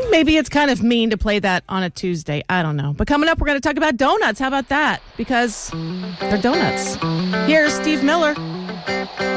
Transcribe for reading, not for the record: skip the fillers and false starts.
Maybe it's kind of mean to play that on a Tuesday. I don't know. But coming up, we're going to talk about donuts. How about that? Because they're donuts. Here's Steve Miller.